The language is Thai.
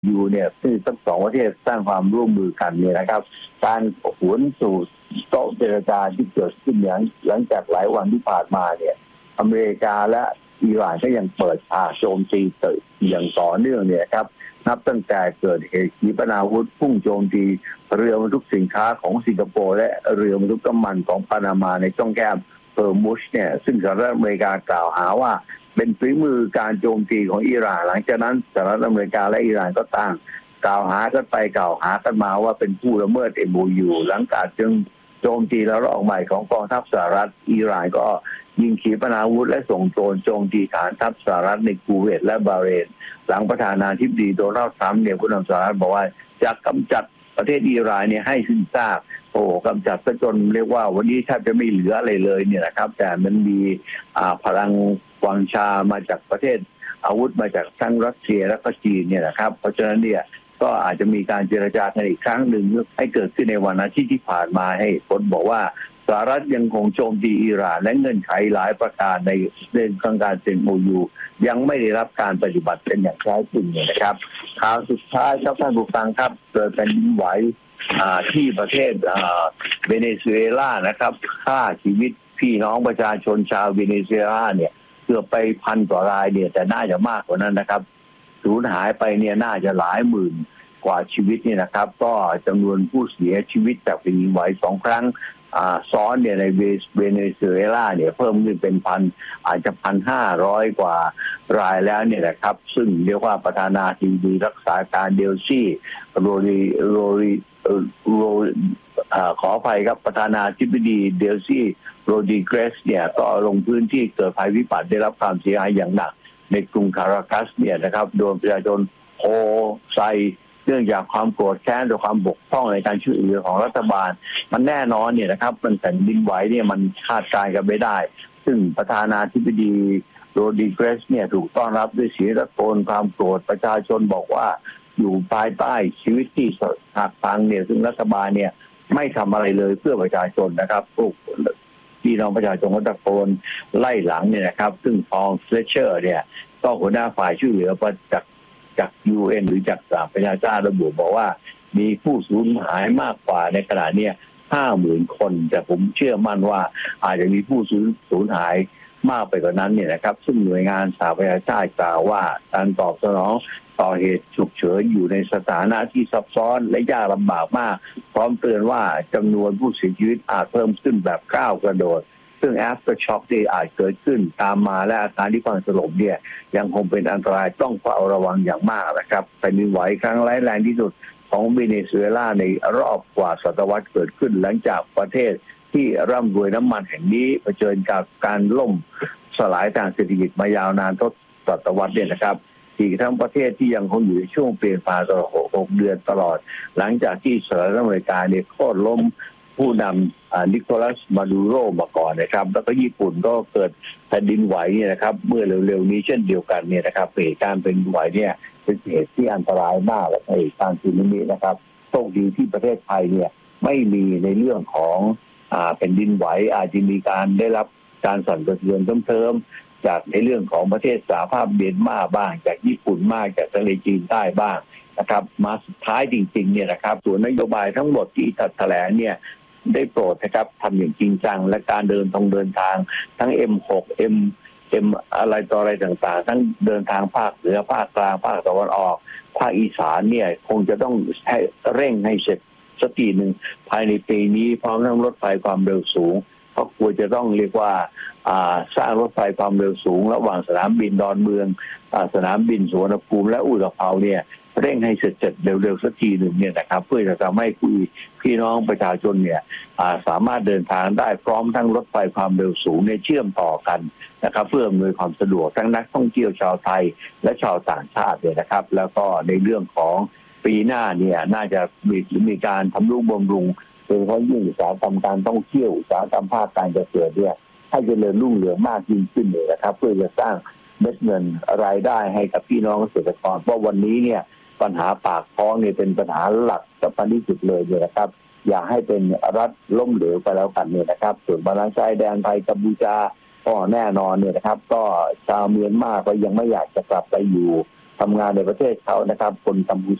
อยู่เนี่ยที่ทั้งสองประเทศสร้างความร่วมมือกันเนี่ยนะครับการหวนสู่โต๊ะเจรจาที่เกิดขึ้นหลังจากหลายวันที่ผ่านมาเนี่ยอเมริกาและอิหร่านก็ยังเปิดฉากโจมตีอย่างต่อเนื่องเนี่ยครับนับตั้งแต่เกิดเหตุขีปนาวุธพุ่งโจมตีเรือบรรทุกสินค้าของสิงคโปร์และเรือบรรทุกน้ำมันของปานามาในช่องแคบเฮอร์มุชเนี่ยซึ่งสหรัฐอเมริกากล่าวหาว่าเป็นฝีมือการโจมตีของอิหร่านหลังจากนั้นสหรัฐอเมริกาและอิหร่านก็ต่างกล่าวหากันไปกล่าวหากันมาว่าเป็นผู้ละเมิด MOU หลังจากจึงโจมตีระลอกใหม่ของกองทัพสหรัฐอิหร่านก็ยิงขีปนาวุธและส่งโดรนโจมตีฐานทัพสหรัฐในคูเวตและบาห์เรนหลังประธานาธิบดีโดนัลด์ทรัมป์เนี่ยผู้นำสหรัฐบอกว่าจะกำจัดประเทศอิหร่านเนี่ยให้สิ้นซากกำจัดซะจนเรียกว่าวันนี้แทบจะไม่เหลืออะไรเลยเนี่ยนะครับแต่มันมีพลังวังชามาจากประเทศอาวุธมาจากทั้งรัสเซียและก็จีนเนี่ยนะครับเพราะฉะนั้นเนี่ยก็อาจจะมีการเจรจากันอีกครั้งหนึ่งให้เกิดขึ้นในวันอาทิตย์ที่ผ่านมาให้คนบอกว่าสหรัฐยังคงโจมตีอิหร่านและเงื่อนไขหลายประการในเรื่องของการเซ็น MOU ยังไม่ได้รับการปฏิบัติเป็นอย่างแท้จริงนะครับข่าวสุดท้ายครับท่านผู้ฟังครับเกิดแผ่นดินไหวที่ประเทศเวเนซุเอลานะครับฆ่าชีวิตพี่น้องประชาชนชาวเวเนซุเอลาเนี่ยเกือบไป1,000 กว่ารายเนี่ยแต่น่าจะมากกว่านั้นนะครับสูญหายไปเนี่ยน่าจะหลายหมื่นกว่าชีวิตเนี่ยนะครับก็จำนวนผู้เสียชีวิตจากแผ่นดินไหว2 ครั้งซ้อนเนี่ยในเวเนซุเอลาเนี่ยเพิ่มขึ้นเป็นอาจจะ 1,500 กว่ารายแล้วเนี่ยนะครับซึ่งเรียกว่าประธานาธิบดีรักษาการเดลซี่โรริขออภัยครับประธานาธิบดีเดลซี่โรดิเกรสเนี่ยก็ลงพื้นที่เกิดภัยพิบัติได้รับความเสียหายอย่างหนักในกรุงคาราคัสเนี่ยนะครับโดยประชาชนโฮไซเนื่องจากความโกรธแค้นและความบกพร่องในการช่วยเหลือของรัฐบาลมันแน่นอนเนี่ยนะครับมันแผ่นดินไหวเนี่ยมันคาดการณ์กันไม่ได้ซึ่งประธานาธิบดีโรดิเกรสเนี่ยถูกต้อนรับด้วยเสียงตะโกนความโกรธประชาชนบอกว่าอยู่ภายใต้ชีวิตที่หักพังเนี่ยซึ่งรัฐบาลเนี่ยไม่ทำอะไรเลยเพื่อประชาชนนะครับพี่น้องประชาชนก็ตะโกนไล่หลังเนี่ยนะครับซึ่งพอลเฟลเชอร์เนี่ยก็หัวหน้าฝ่ายช่วยเหลือจาก UN หรือจากสหประชาชาติระบุบอกว่ามีผู้สูญหายมากกว่าในขณะนี้ 50,000 คนแต่ผมเชื่อมั่นว่าอาจจะมีผู้สูญหายมากไปกว่านั้นเนี่ยนะครับซึ่งหน่วยงานสหประชาชาติกล่าวว่าการตอบสนองต่อเหตุฉุกเฉินอยู่ในสถานะที่ซับซ้อนและยากลำบากมากพร้อมเตือนว่าจำนวนผู้เสียชีวิตอาจเพิ่มขึ้นแบบก้าวกระโดดซึ่ง after shock ที่อาจเกิดขึ้นตามมาและอาการที่ความสลบเนี่ยยังคงเป็นอันตรายต้องเฝ้าระวังอย่างมากนะครับแผ่นดินไหวครั้งร้ายแรงที่สุดของเวเนซุเอลาในรอบกว่าศตวรรษเกิดขึ้นหลังจากประเทศที่ร่ำรวยน้ำมันแห่งนี้เผชิญกับการล่มสลายทางเศรษฐกิจมายาวนานทศตวรรษเนี่ยนะครับอีกทั้งประเทศที่ยังคงอยู่ในช่วงเปลี่ยนผ่านตลอด6 เดือนตลอดหลังจากที่สหรัฐอเมริกาเนี่ยโค่นล้มผู้นำนิโคลัสมาดูโรมาก่อนนะครับแล้วก็ญี่ปุ่นก็เกิดแผ่นดินไหวเนี่ยนะครับเมื่อเร็วๆนี้เช่นเดียวกันเนี่ยนะครับเหตุการณ์เป็นไหวเนี่ยเป็นเหตุที่อันตรายมากและเหตุการณ์สึนามินะครับโชคดีที่ประเทศไทยเนี่ยไม่มีในเรื่องของแผ่นดินไหวอาจจะมีการได้รับการสั่นสะเทือนเพิ่มจากในเรื่องของประเทศสหภาพเมียนมาบ้างจากญี่ปุ่นมากจากทะเลจีนใต้บ้างนะครับมาสุดท้ายจริงๆเนี่ยนะครับส่วนนโยบายทั้งหมดที่แถลงเนี่ยได้โปรดนะครับทำอย่างจริงจังและการเดินทางทั้ง M6 M อะไรต่ออะไรต่างๆทั้งเดินทางภาคเหนือภาคกลางภาคตะวันออกภาคอีสานเนี่ยคงจะต้องให้เร่งให้เสร็จสักทีหนึ่งภายในปีนี้พร้อมทั้งรถไฟความเร็วสูงเพราะควรจะต้องเรียกว่าสร้างรถไฟความเร็วสูงระหว่างสนามบินดอนเมืองสนามบินสุวรรณภูมิและอุตภเปาเนี่ยเร่งให้เสร็จเร็วๆสักทีหนึ่งเนี่ยนะครับเพื่อจะทำให้พี่น้องประชาชนเนี่ยสามารถเดินทางได้พร้อมทั้งรถไฟความเร็วสูงเนี่ยเชื่อมต่อกันนะครับเพื่ออำนวยความสะดวกทั้งนักท่องเที่ยวชาวไทยและชาวต่างชาติเนี่ยนะครับแล้วก็ในเรื่องของปีหน้าเนี่ยน่าจะมีการทำนุบำรุงโดยเฉพาะยิ่งอุตสาหกรรมการท่องเที่ยวอุตสาหกรรมภาคการเกษตรเนี่ยให้เจริญรุ่งเรืองมากยิ่งขึ้นเลยนะครับเพื่อจะสร้างเม็ดเงินรายได้ให้กับพี่น้องเกษตรกรเพราะวันนี้เนี่ยปัญหาปากท้องเนี่ยเป็นปัญหาหลักสำคัญที่สุดเลยเนี่ยนะครับอย่าให้เป็นรัฐล้มเหลวไปแล้วกันเนี่ยนะครับส่วนบาลานซ์ชายแดนไทยกัมพูชาก็แน่นอนเนี่ยนะครับก็ชาวเมียนมาก็ยังไม่อยากจะกลับไปอยู่ทำงานในประเทศเขานะครับคนกัมพู